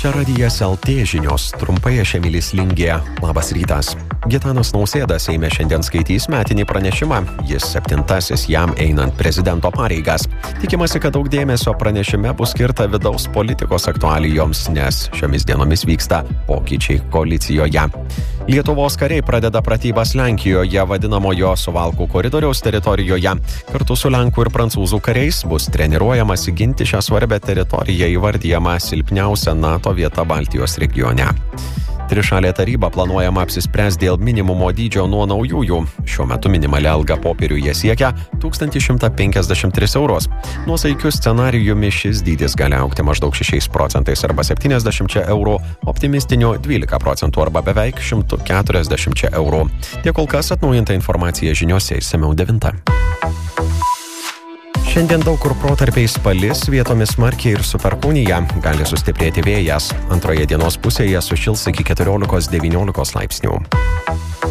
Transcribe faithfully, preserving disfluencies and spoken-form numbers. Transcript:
Čia radijas L T žinios, trumpai aš Emilis Lingė. Labas rytas. Gitanas Nausėda Seime šiandien skaitys metinį pranešimą. Jis septintasis jam einant prezidento pareigas. Tikimasi, kad daug dėmesio pranešime bus skirta vidaus politikos aktualijoms, nes šiomis dienomis vyksta pokyčiai koalicijoje. Lietuvos kariai pradeda pratybas Lenkijoje, vadinamojo Suvalkų koridoriaus teritorijoje. Kartu su Lenkų ir Prancūzų kariais bus treniruojamasi ginti šią svarbę teritoriją, įvardyjama silpniausia NATO vieta Baltijos regione. Trišalė taryba planuojama apsispręs dėl minimumo dydžio nuo naujųjų. Šiuo metu minimali alga popieriuje siekia tūkstantį šimtą penkiasdešimt tris eurus. Nuosaikiu scenarijumi šis dydis gali augti maždaug šešiais procentais arba septyniasdešimčia eurų, optimistiniu dvylika procentų arba beveik šimtu keturiasdešimčia eurų. Tiek kol kas atnaujinta informacija žiniose išsamiau devintą. Šiandien daug kur protarpiais palis, vietomis smarkiai ir su perkūnija, gali sustiprėti vėjas. Antroje dienos pusėje sušils iki keturiolikos devyniolikos laipsnių.